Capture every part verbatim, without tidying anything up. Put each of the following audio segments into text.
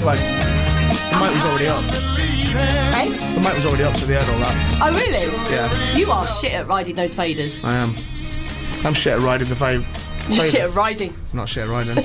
play. The mic was already up. Hey? The mic was already up, so they heard all that. Oh, really? Yeah. You are shit at riding those faders. I am. I'm shit at riding the fade. You're shit at riding. I'm not shit at riding.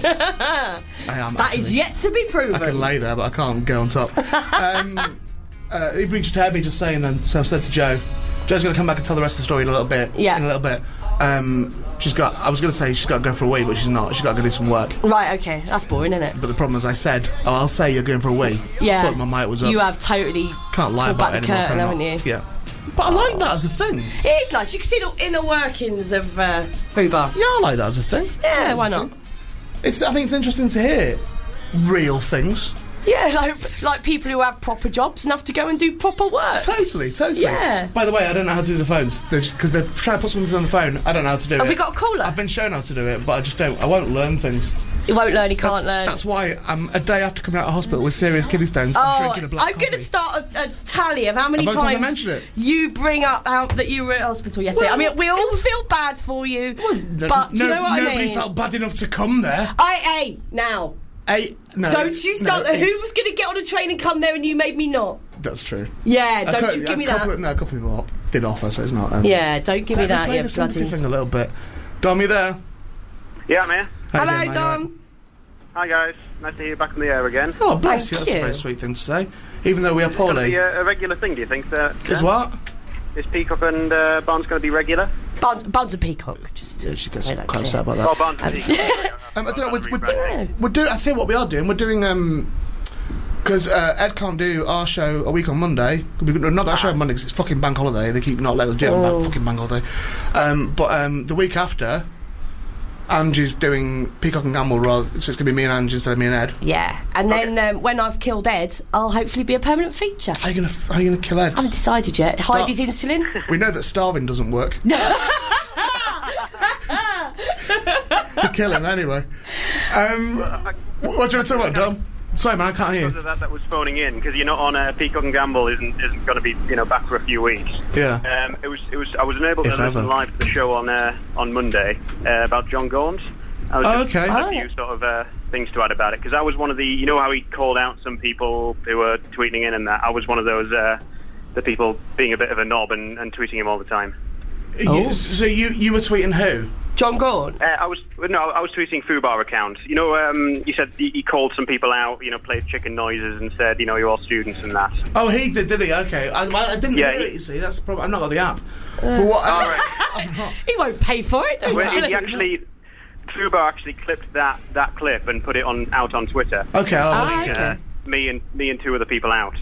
I am. That actually. is yet to be proven. I can lay there, but I can't go on top. um, uh, he just heard me just saying then, so I said to Joe, Joe's going to come back and tell the rest of the story in a little bit. Yeah. In a little bit. Um, she's got, I was going to say she's got to go for a wee, but she's not. She's got to go do some work. Right, okay. That's boring, isn't it? But the problem is I said, oh, I'll say you're going for a wee. Yeah. But my mic was up. You have totally Can't lie pulled about back it the anymore, curtain, can I? haven't you? Yeah. But I like that as a thing. It is nice. You can see the inner workings of uh, Fubar. Yeah, I like that as a thing. Yeah, As why a not? thing. It's. I think it's interesting to hear real things. Yeah, like, like people who have proper jobs and have to go and do proper work. Totally, totally. Yeah. By the way, I don't know how to do the phones because they're, they're trying to put something on the phone. I don't know how to do Have it. we got a caller? I've been shown how to do it, but I just don't. I won't learn things. You won't learn, you can't learn. That's why I'm a day after coming out of hospital with serious kidney stones. Oh, I'm drinking a black I'm coffee. going to start a, a tally of how many How many times I times mentioned it? you bring up how, that you were at hospital yesterday. Well, I mean, we all it was- feel bad for you, No, but do you no- know what I nobody mean? felt bad enough to come there. I, hey, now, Hey, no, don't it's- you start. no, who it's- was going to get on a train and come there and you made me not? That's true. Yeah, A don't cou- you give a me couple that. Of, no, a couple of people did offer, so it's not. Um, Yeah, don't give me They that, played yeah, the sympathy bloody. thing a little bit. Dom, you there? Yeah, I'm here. How you Hello, doing, mate? Dom. Hi, guys. Nice to hear you back on the air again. Oh, bless Thank you. That's you. a very sweet thing to say. Even though we are It's going to poorly. be a, a regular thing, do you think? That, Is uh, what? Is Peacock and uh, Barnes going to be regular? Buds, Buds and Peacock. Just Yeah, she gets I don't quite care. upset about that. Oh, Barnes and Peacock. Um, I don't know. We're, we're, Rebranding. we're doing. I tell you what we are doing. We're doing. Um, because uh, Ed can't do our show a week on Monday. We not that show on Monday 'cause it's fucking bank holiday. They keep not letting us do it on Oh. bank, fucking bank holiday. Um, but um, the week after, Angie's doing Peacock and Gamble. Rather, so it's gonna be me and Angie instead of me and Ed. Yeah, and then um, when I've killed Ed, I'll hopefully be a permanent feature. How are you gonna? How are you gonna kill Ed? I haven't decided yet. Start- Hide his insulin. We know that starving doesn't work. To kill him anyway. Um, wh- what do you want to talk about, Dom? Sorry, man, I can't hear Because you. of that, that was phoning in because you're not on uh, Peacock and Gamble isn't isn't going to be you know back for a few weeks. Yeah. Um, it was it was I was unable to If listen ever. live to the show on uh, on Monday uh, about John Gaunt. I was Oh, just okay. had Oh. a few sort of uh, things to add about it because I was one of the you know how he called out some people who were tweeting in and that I was one of those uh, the people being a bit of a knob and, and tweeting him all the time. You- so you you were tweeting who? John Gaunt. Uh, I was no, I was tweeting Fubar account. You know, um, you said he, he called some people out. You know, played chicken noises and said, you know, you're all students and that. Oh, he did, did he? Okay, I, I didn't Yeah, hear he- it. You see, that's the problem. I've not got the app. but what? All right. He won't pay for it. don't Well, you? he actually, Fubar actually clipped that, that clip and put it on out on Twitter. Okay, I'll Ah, watch it. okay. Uh, me and me and two other people out.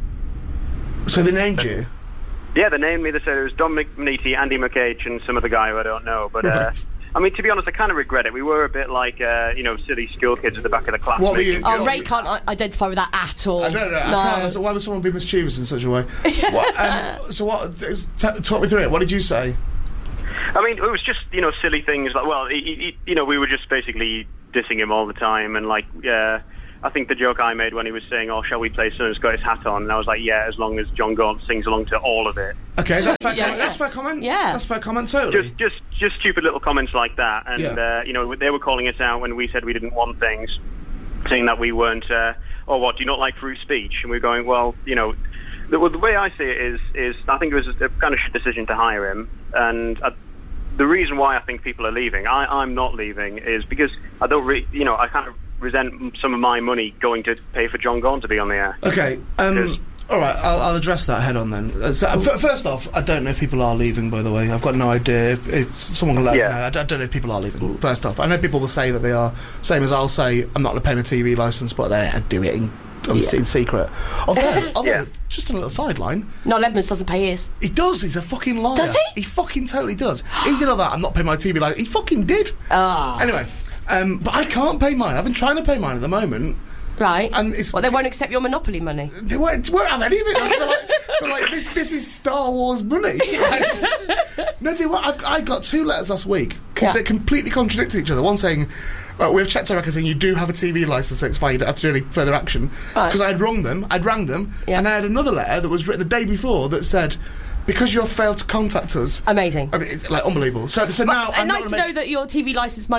So they named you. Yeah, they named me. They said it was Dominic Maniti, Andy McCage, and some other guy who I don't know. But uh, Right. I mean, to be honest, I kind of regret it. We were a bit like, uh, you know, silly school kids at the back of the class. What were making you- Oh, jokes. Ray can't i- identify with that at all. I don't know. I can't. So why would someone be mischievous in such a way? what, um, so what? T- talk me through it. What did you say? I mean, it was just, you know, silly things like, well, he, he, you know, we were just basically dissing him all the time. And, like, uh, I think the joke I made when he was saying, oh, shall we play Someone's Got His Hat On? And I was like, yeah, as long as John Gaunt sings along to all of it. Okay, that's fair Yeah, comment. yeah. That's fair comment. Yeah. That's fair comment. Totally. Just, just, just stupid little comments like that. And, Yeah. uh, you know, they were calling us out when we said we didn't want things, saying that we weren't, uh, oh, what, do you not like free speech? And we were going, well, you know, the, well, the way I see it is, is I think it was a kind of shit decision to hire him. And I, the reason why I think people are leaving, I, I'm not leaving, is because I don't, re- you know, I kind of resent some of my money going to pay for John Gaunt to be on the air. Okay. Um, Yes. all right. I'll, I'll address that head on then. Uh, so, f- first off, I don't know if people are leaving. By the way, I've got no idea. If, if someone can let Yeah. us know, I, d- I don't know if people are leaving. First off, I know people will say that they are. Same as I'll say, I'm not going to pay my T V license, but then I do it in, in Yeah. secret. Although, although Yeah. just a little sideline. No, Edmonds doesn't pay his. He does. He's a fucking liar. Does he? He fucking totally does. He did all that. I'm not paying my T V license. He fucking did. Ah. Anyway, um, but I can't pay mine. I've been trying to pay mine at the moment. Right. And it's- well, they won't accept your Monopoly money. They won't, won't have any of it. They're like, they're like this, this is Star Wars money. No, they won't. I've, I got two letters last week Yeah. that completely contradict each other. One saying, uh, we've checked our record saying you do have a T V licence, so it's fine, you don't have to do any further action. Right. Because I'd rung them, I'd rang them, Yeah. and I had another letter that was written the day before that said, because you have failed to contact us. Amazing. I mean, it's like unbelievable. So, so now I'm and not nice to gonna know make, that your T V licence money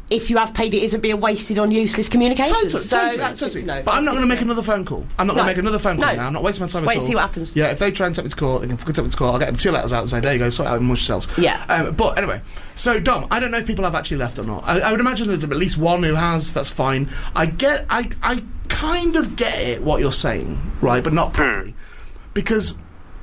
if you have paid it isn't being wasted on useless communications. Totally, so totally, that's good totally. to know. But I'm That's not good going to make know. another phone call. I'm not No. going to make another phone call No. now. I'm not wasting my time Wait at and all. see what happens. Yeah, if they try and take me to court, they can fucking take me to court. I'll get them two letters out and say, there you go, sort it out amongst yourselves. Yeah. Um, but anyway, so Dom, I don't know if people have actually left or not. I, I would imagine there's at least one who has. That's fine. I get, I, I kind of get it what you're saying, right? But not properly, because.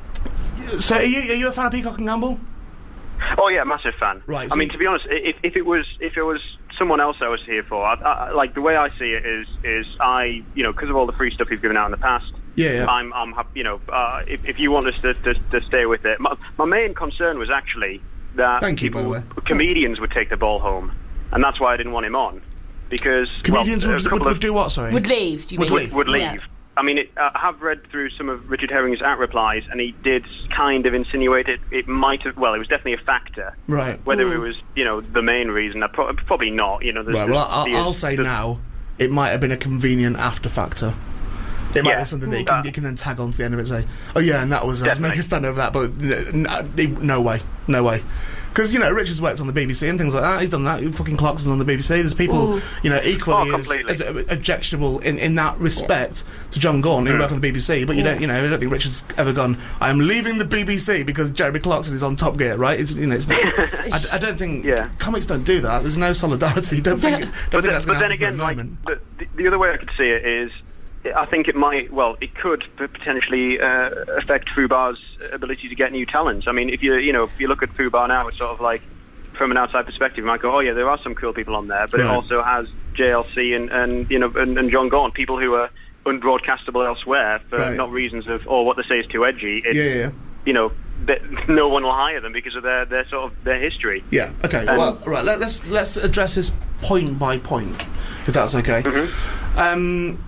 So, are you, are you a fan of Peacock and Gamble? Oh yeah, massive fan. Right, I so mean, you- to be honest, if, if it was if it was someone else I was here for, I, I, like the way I see it is is I you know because of all the free stuff you've given out in the past. Yeah, yeah. I'm I'm hap- you know uh, if if you want us to, to, to stay with it, my, my main concern was actually that Thank you, by people, the way. comedians would take the ball home, and that's why I didn't want him on because Comedians well, a would, couple would, of- would do what? Sorry. Would leave, do you Would mean? leave. would leave. Yeah. I mean, it, I have read through some of Richard Herring's at replies, and he did kind of insinuate it. It might have. Well, it was definitely a factor. Right. Whether it was, you know, the main reason, I pro- probably not. You know. there's- Right, well, I'll, there's- I'll say there's- now, it might have been a convenient after factor. It might Yeah. be something that you can, Uh, you can then tag on to the end of it and say, oh yeah, and that was, I was Definitely. making a stand over that, but n- n- no way, no way. Because, you know, Richard's worked on the B B C and things like that, he's done that, fucking Clarkson's on the B B C, there's people, you know, equally Oh, as, completely. as objectionable in, in that respect to John Gorn, who work on the B B C, but you don't, you know, I don't think Richard's ever gone, I'm leaving the B B C because Jeremy Clarkson is on Top Gear, right? It's, you know, it's not, I, I don't think, Yeah. comics don't do that, there's no solidarity, don't think, don't But, think then, that's but going to then happen for a again, like moment. the, the, the other way I could see it is, I think it might, well, it could p- potentially uh, affect Fubar's ability to get new talent. I mean, if you, you know, if you look at Fubar now, it's sort of like, from an outside perspective, you might go, oh yeah, there are some cool people on there, but Right. it also has J L C and, and you know, and, and John Gorn, people who are unbroadcastable elsewhere for Right. not reasons of, oh, what they say is too edgy. It's, Yeah, yeah, yeah. you know, that no one will hire them because of their, their sort of their history. Yeah. Okay. Um, well, right. Let, let's let's address this point by point, if that's okay. Mm-hmm. Um,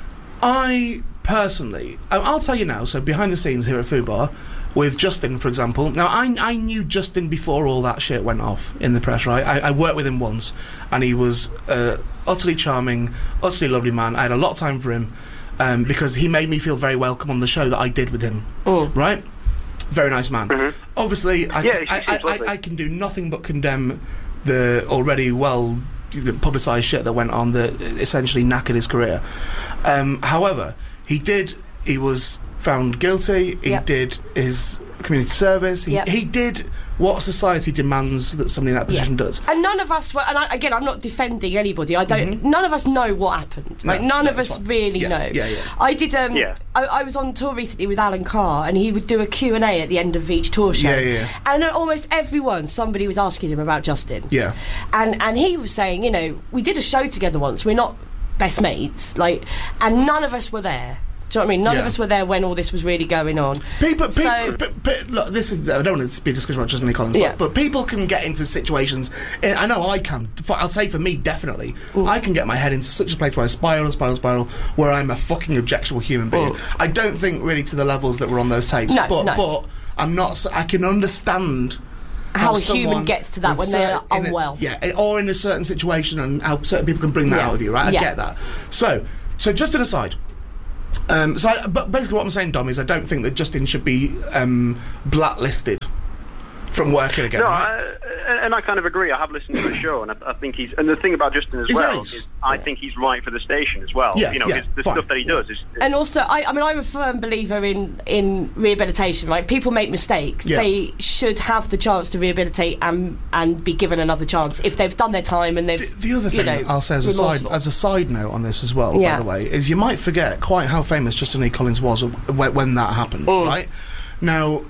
I personally, um, I'll tell you now. So behind the scenes here at Fubar, with Justin, for example. Now, I I knew Justin before all that shit went off in the press. Right. I, I worked with him once, and he was uh, utterly charming, utterly lovely man. I had a lot of time for him um, because he made me feel very welcome on the show that I did with him. Mm. Right. Very nice man. Mm-hmm. Obviously, I, Yeah, can, he I, seems I, lovely. I, I can do nothing but condemn the already well publicised shit that went on that essentially knackered his career. Um, however, he did. He was found guilty. He Yep. did his community service. He, Yep. he did what society demands that somebody in that position Yeah. does. And none of us were, and I, again, I'm not defending anybody. I don't. None of us know what happened. Mm-hmm. No, Like none no, of that's us fine. really Yeah, know. yeah, yeah. I did. Um, Yeah. I, I was on tour recently with Alan Carr, and he would do a Q and A at the end of each tour show. Yeah, yeah, yeah. And uh, almost everyone, somebody was asking him about Justin. Yeah. And and he was saying, you know, we did a show together once. We're not best mates, like, and none of us were there. Do you know what I mean? None Yeah. of us were there when all this was really going on. People, people, So- but, but, look, this is. I don't want to be a discussion about Justin Lee Collins, Yeah. but, but people can get into situations. eh, I know I can. For- I'll say for me, definitely, I can get my head into such a place where I spiral and spiral and spiral, where I'm a fucking objectionable human being. Mm. I don't think really to the levels that were on those tapes, No, but no. but I'm not. s- I can understand. How a human someone gets to that with when they're certain- in a- unwell. yeah, eh, or in a certain situation, and how certain people can bring that Yeah. out of you, right? I Yeah. get that. So, so just an aside. Um, so, I, but basically, what I'm saying, Dom, is I don't think that Justin should be um, blacklisted from working again. No, right? I, and I kind of agree. I have listened to the show, and I, I think he's. And the thing about Justin as He's well nice. is, I think he's right for the station as well. Yeah, you know, yeah, his, the fine. stuff that he does is. And also, I, I mean, I'm a firm believer in, in rehabilitation. Like, people make mistakes. Yeah. They should have the chance to rehabilitate and and be given another chance if they've done their time and they've. The, the other you thing know, I'll say as a side remorseful. as a side note on this as well, Yeah. by the way, is you might forget quite how famous Justin Lee Collins was when, when that happened. Mm. Right now,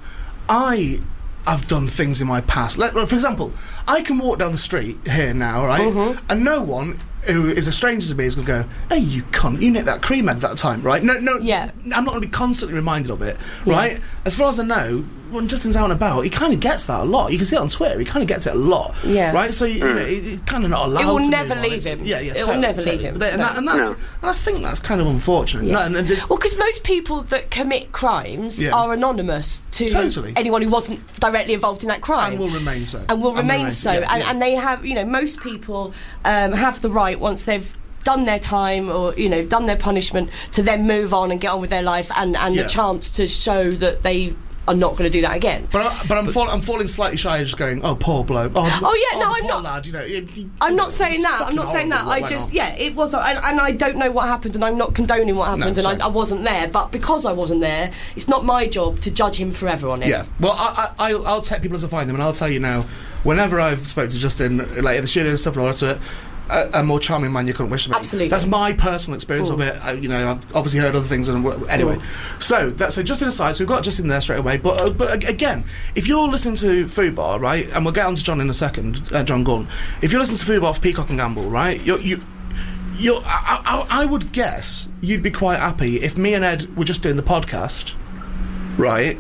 I. I've done things in my past. Like, for example, I can walk down the street here now, right, Mm-hmm. and no one who is a stranger to me is going to go, "Hey, you cunt! You nicked that cream egg that time, right?" No, no. Yeah. I'm not going to be constantly reminded of it, right? As far as I know, when Justin's out and about, he kind of gets that a lot. You can see it on Twitter. He kind of gets it a lot, Yeah. right? So you know, he- he's kind of not allowed. will to move never on. leave It's- him. Yeah, yeah. It will totally, never totally. leave him. But, and, that, and that's, No. and I think that's kind of unfortunate. Yeah. No, and, and, Well, because most people that commit crimes Yeah. are anonymous to Totally. anyone who wasn't directly involved in that crime. and will remain so. and will remain so. yeah, and, yeah. and they have, you know, most people um, have the right, once they've done their time or, you know, done their punishment, to then move on and get on with their life, and, and Yeah. the chance to show that they are not going to do that again. But, I, but I'm, fall, I'm falling slightly shy of just going, oh, poor bloke. Oh, Oh, yeah, oh, no, the I'm poor not. Lad, you know, he, he, I'm you not know, saying it's that. I'm fucking not saying that. horrible what I went just, on. yeah, it was, and, and I don't know what happened, and I'm not condoning what happened, No, and same. I, I wasn't there. But because I wasn't there, it's not my job to judge him forever on it. Yeah, well, I, I, I'll, I'll take people as I find them, and I'll tell you now, whenever I've spoken to Justin, like in the studio and stuff and all the rest of it, a, a more charming man you couldn't wish to meet. Absolutely. That's my personal experience Ooh. of it. I, you know, I've obviously heard other things, and anyway. Ooh. So, that's so Justin aside, so we've got Justin there straight away, but uh, but ag- again, if you're listening to Fubar, right, and we'll get on to John in a second, uh, John Gunn, if you're listening to Fubar for Peacock and Gamble, right, you're, you... You're, I, I, I would guess you'd be quite happy if me and Ed were just doing the podcast, right?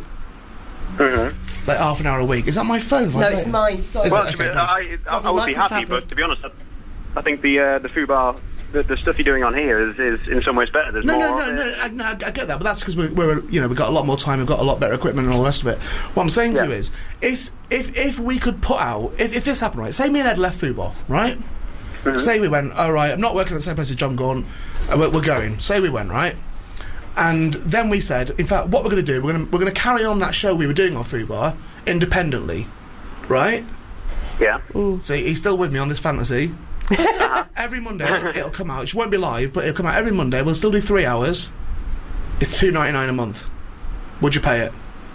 Mm-hmm. Like half an hour a week. Is that my phone No, vibrating? it's mine. Sorry. Is Well, it? to be- Okay, I, I, That's I a would be happy, microfabric. but to be honest, I, I think the uh, the Fubar, the, the stuff you're doing on here is, is in some ways better. There's No, more no, of no, it. no. I, no, I get that, but that's because we're, we're, you know, we've got a lot more time, we've got a lot better equipment, and all the rest of it. What I'm saying to Yeah. you is, is if if we could put out, if, if this happened, right? Say me and Ed left Fubar, right? Mm-hmm. Say we went, all right, I'm not working at the same place as John Gaunt, uh, we're, we're going. Say we went, right? And then we said, in fact, what we're going to do, we're going to we're going to carry on that show we were doing on Fubar independently, right? Yeah. See, he's still with me on this fantasy. Every Monday it'll come out. It won't be live, but it'll come out every Monday. We'll still do three hours. It's two ninety nine a month. Would you pay it?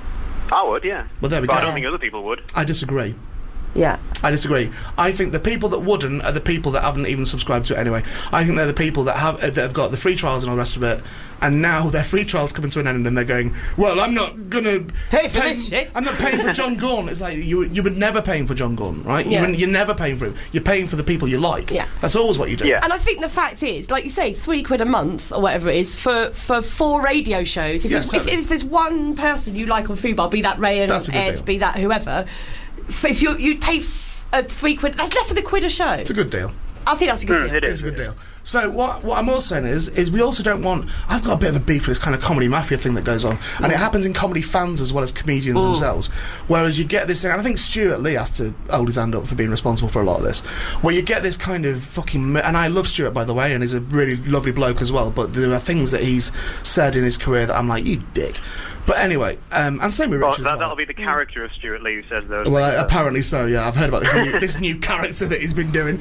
I would, yeah. Well, there we but go. I don't think other people would. I disagree. Yeah. I disagree. I think the people that wouldn't are the people that haven't even subscribed to it anyway. I think they're the people that have uh, that have got the free trials and all the rest of it, and now their free trials coming to an end, and they're going, "Well, I'm not gonna Pay for this shit." I'm not paying for John Gaunt." It's like you you were never paying for John Gaunt, right? Yeah. You were, you're never paying for him. You're paying for the people you like. Yeah. That's always what you do. Yeah. And I think the fact is, like you say, three quid a month or whatever it is for, for four radio shows. If, Yeah, there's- totally. if, if there's one person you like on Fubar, be that Ray and That's a good Ed, deal. be that whoever, f- if you you'd pay f- uh, three quid, that's less than a quid a show. It's a good deal. I think that's a good Mm, deal. it It's is. a good it is. deal. So what what I'm also saying is is we also don't want. I've got a bit of a beef with this kind of comedy mafia thing that goes on, and it happens in comedy fans as well as comedians themselves. Whereas you get this thing, and I think Stuart Lee has to hold his hand up for being responsible for a lot of this, where you get this kind of fucking. And I love Stuart, by the way, and he's a really lovely bloke as well. But there are things that he's said in his career that I'm like, you dick. But anyway, um, and same with Well, Richard. that, as well. that'll be the character of Stuart Lee who says those Well, things. uh, apparently so, yeah. I've heard about this new, this new character that he's been doing.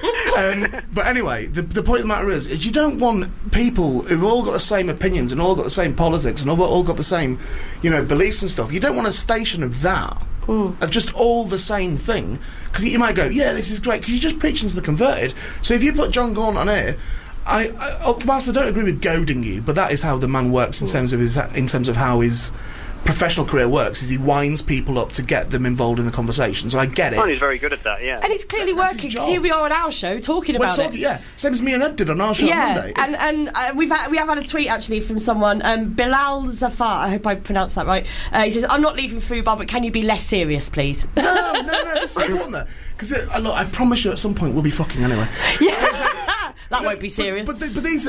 um, but anyway, the, the point of the matter is, is you don't want people who've all got the same opinions and all got the same politics and all, all got the same, you know, beliefs and stuff. You don't want a station of that, of just all the same thing. Because you might go, yeah, this is great, because you're just preaching to the converted. So if you put John Gaunt on air, I, I, whilst I don't agree with goading you, but that is how the man works in terms of his, in terms of how his professional career works. Is he winds people up to get them involved in the conversation. So I get it. Oh, he's very good at that, yeah. And it's clearly That's his working because job. here we are on our show talking We're about talking, it. yeah, same as me and Ed did on our show on Yeah, Monday. and and uh, we've had, we have had a tweet actually from someone, um, Bilal Zafar. I hope I pronounced that right. Uh, he says, "I'm not leaving Fubar, but can you be less serious, please?" no, no, no, this is important there. Because uh, look, I promise you, at some point we'll be fucking anyway. Yeah. So it's like- That won't be serious. But, but, but these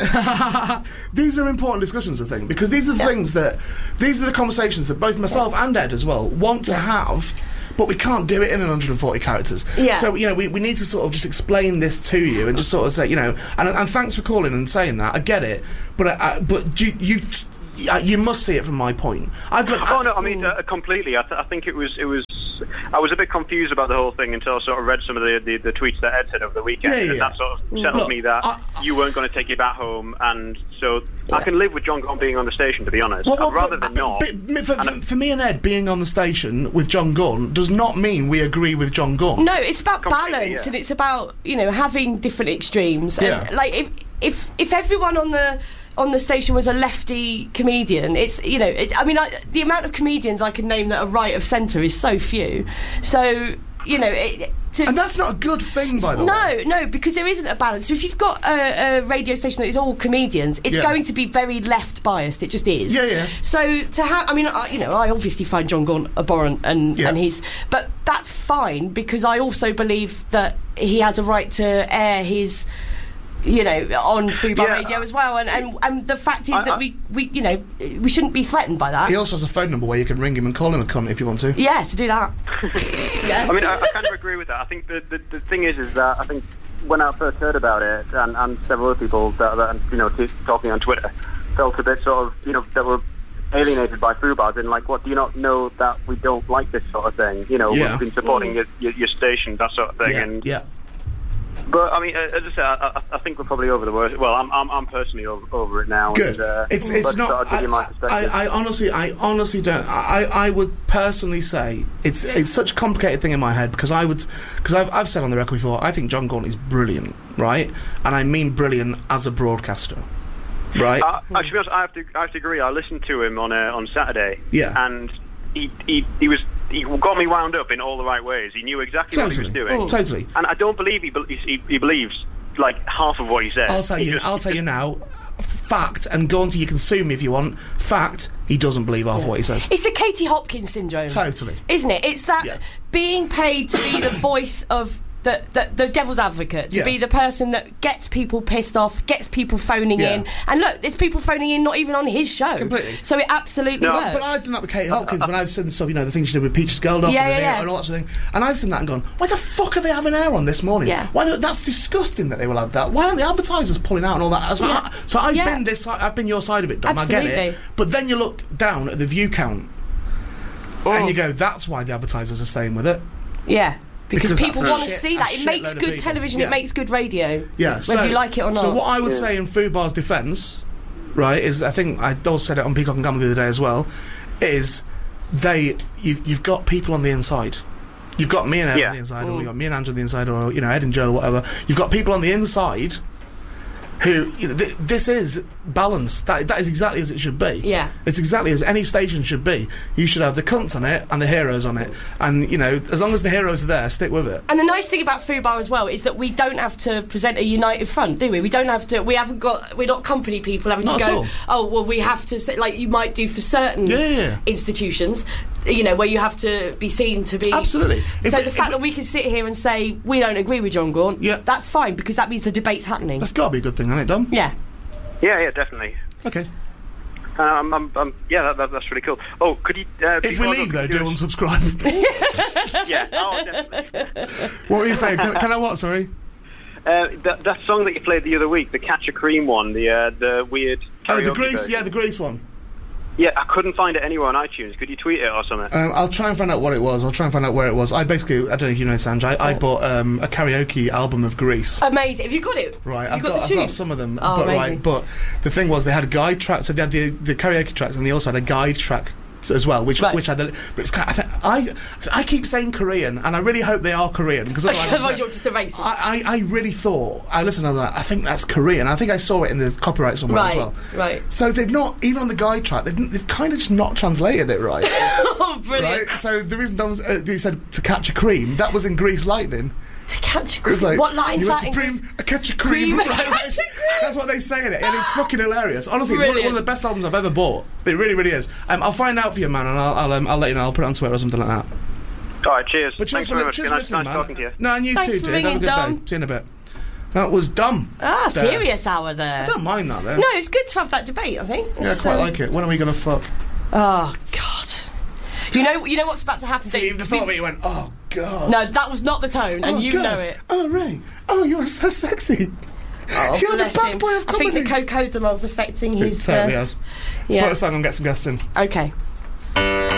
these are important discussions, I think, because these are the Yeah. things that these are the conversations that both myself and Ed as well want to have. But we can't do it in one hundred forty characters. Yeah. So, you know, we, we need to sort of just explain this to you and just sort of say, you know, and, and thanks for calling and saying that. I get it. But I, I, but you, you you must see it from my point. I've got. Oh no, I mean uh, completely. I, th- I think it was it was. I was a bit confused about the whole thing until I sort of read some of the, the, the tweets that Ed said over the weekend, Yeah, yeah, and yeah. that sort of settled Look, me that I- I- you weren't going to take you back home, and so I can live with John Gaunt being on the station. To be honest, Well, well, I'd rather but- than not. but- but for, And for, for me and Ed being on the station with John Gaunt does not mean we agree with John Gaunt. No, it's about Completely, balance, yeah. and it's about, you know, having different extremes. Yeah. And like if if if everyone on the on the station was a lefty comedian, it's, you know, it, I mean, I, the amount of comedians I can name that are right of centre is so few. So, you know, it, to, And that's not a good thing, by the way. no, no, because there isn't a balance. So if you've got a, a radio station that is all comedians, it's Yeah. going to be very left biased. It just is. Yeah, yeah. So to have, I mean, I, you know, I obviously find John Gaunt abhorrent, and Yeah. and he's, but that's fine because I also believe that he has a right to air his, you know, on Fubar Yeah. Radio as well. And, and and the fact is I- that I- we, we, you know, we shouldn't be threatened by that. He also has a phone number where you can ring him and call him a cunt if you want to. Yeah, to do that. yeah. I mean, I, I kind of agree with that. I think the, the the thing is, is that I think when I first heard about it, and, and several other people that, that you know, t- talking on Twitter, felt a bit sort of, you know, that were alienated by Fubar, and like, what, do you not know that we don't like this sort of thing? You know, Yeah. we've been supporting your, your, your station, that sort of thing. Yeah, and yeah. But I mean, as I say, I, I, I think we're probably over the worst. Well, I'm, I'm, I'm personally over, over it now. Good. And, uh, it's it's but not. I'll give you my I, perspective. I, I honestly, I honestly don't. I, I would personally say it's it's such a complicated thing in my head because I would because I've I've said on the record before I think John Gaunt is brilliant, right? And I mean brilliant as a broadcaster, right? Uh, actually, to be honest, I have to I have to agree. I listened to him on uh, on Saturday. Yeah. And he he he was. He got me wound up in all the right ways. He knew exactly Totally. what he was doing. Oh. Totally. And I don't believe he, be- he, he believes like half of what he says. I'll tell He you. just- I'll tell you now. Fact, and go on to you can sue me if you want. Fact, he doesn't believe half what he says. It's the Katie Hopkins syndrome. Totally. Isn't it? It's that Yeah. being paid to be the voice of the, the, the devil's advocate, to Yeah. be the person that gets people pissed off, gets people phoning Yeah. in. And look, there's people phoning in not even on his show. Completely. So it absolutely No, works. But I've done that with Kate Hopkins when I've seen stuff, you know, the things she did with Peaches Geldof Yeah, and, yeah, yeah. and all that sort of thing. And I've seen that and gone, why the fuck are they having air on this morning? Yeah. Why? the- That's disgusting that they will have that. Why aren't the advertisers pulling out and all that? So, Yeah. I, so I've Yeah. been this. side- I've been your side of it, Dom. I get Absolutely. it. But then you look down at the view count, Oh. and you go, that's why the advertisers are staying with it. Yeah. Because, Because people that's a want to shit- see a that. It shitload makes of good people. television, Yeah. it makes good radio. Yeah, Whether so, you like it or not. So what I would say in Fubar's defence, right, is I think I also said it on Peacock and Gamble the other day as well, is they you, you've got people on the inside. You've got me and Ed Yeah. on the inside, or Mm. you've got me and Andrew on the inside, or you know Ed and Joe, or whatever. You've got people on the inside who you know, th- this is balance. That that is exactly as it should be. Yeah. It's exactly as any station should be. You should have the cunts on it and the heroes on it, and you know as long as the heroes are there, stick with it. And the nice thing about Fubar as well is that we don't have to present a united front, do we? We don't have to. We haven't got. We're not company people having Not to at go. all. Oh well, we have to say, like you might do for certain Yeah, yeah, yeah. institutions. You know where you have to be seen to be. Absolutely. If So it- the if fact it- that we can sit here and say we don't agree with John Gaunt, Yeah. that's fine because that means the debate's happening. That's got to be a good thing, hasn't it, Dom? Yeah. Yeah, yeah, definitely. Okay. Um, I'm, I'm, yeah, that, that, that's really cool. Oh, could you? Uh, If we before I leave, go, though, could do you- unsubscribe. Yeah, oh, definitely. What were you saying? Can, can I what, sorry? Uh, that, that song that you played the other week, the Catch a Cream one, the uh, the weird. Oh, the karaoke Grease, version. yeah, the Grease one. Yeah, I couldn't find it anywhere on iTunes. Could you tweet it or something? Um, I'll try and find out what it was. I'll try and find out where it was. I basically, I don't know if you know, Sanjay, I, I bought um, a karaoke album of Grease. Amazing. Have you got it? Right, You've I've got, got, the I've got tunes? some of them, Oh, but amazing. right, but the thing was they had guide tracks, so they had the, the karaoke tracks, and they also had a guide track as well, which Right. which had the. But it's kind of, I, th- I so I keep saying Korean, and I really hope they are Korean because otherwise, Otherwise it's- you're just a racist. I, I, I really thought I listened. I was like, I think that's Korean. I think I saw it in the copyright somewhere as Right, well. right. So they've not even on the guide track. They've, they've kind of just not translated it right. Oh, brilliant. Right. So the reason Dom was, uh, he said to catch a cream, that was in Grease Lightning. To catch a It cream. was like, What line's you that? a in supreme, Grease? a catch a cream. Cream, Right, catch that's, a cream. that's what they say in it, and it's fucking hilarious. Honestly, it's one, Brilliant. one of the best albums I've ever bought. It really, really is. Um, I'll find out for you, man, and I'll, I'll, um, I'll let you know. I'll put it on Twitter or something like that. All right, cheers. But cheers Thanks for, very li- much. cheers Nice, for listening, nice man. talking to you. No, and you Thanks too, for dude. Have a ringing, good Dom. day. See you in a bit. That was dumb. Ah, There. serious hour there. I don't mind that, though. No, it's good to have that debate, I think. Yeah, I It's, quite um, like it. When are we going to fuck? Oh, God. You know, you know what's about to happen? See, Dave? even the To be- thought of it, you went, oh, God. No, that was not the tone, and oh, you God. know it. Oh, Ray. Oh, you are so sexy. Oh, You're the bless bad him. boy of I think the comedy. cocodamol's affecting It his. totally uh, has. Let's yeah. put a song and get some guests in. Okay.